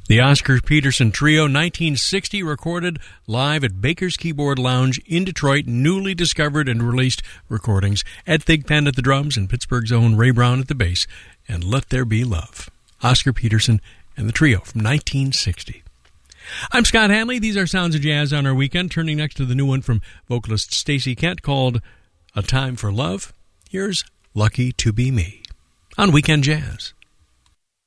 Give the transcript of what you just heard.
The Oscar Peterson Trio, 1960, recorded live at Baker's Keyboard Lounge in Detroit, newly discovered and released recordings at Thigpen at the drums and Pittsburgh's own Ray Brown at the bass, and Let There Be Love. Oscar Peterson and the Trio from 1960. I'm Scott Hanley. These are Sounds of Jazz on our weekend, turning next to the new one from vocalist Stacey Kent called A Time for Love. Here's Lucky to Be Me on Weekend Jazz.